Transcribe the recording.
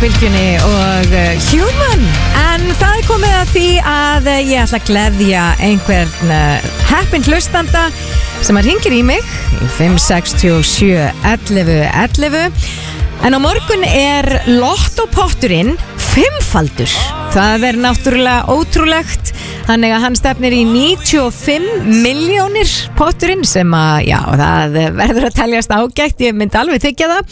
Bylgjunni og Human. En það komið að því að ég ætla að gleðja einhvern heppinn hlustanda sem að ringir í mig í 567 11 11. En á morgun lottopotturinn 5-faldur. Það náttúrulega ótrúlegt. Þannig að hann stefnir í 95 milljónir potturinn sem að, já, það verður að teljast ágætt. Ég myndi alveg þykja það.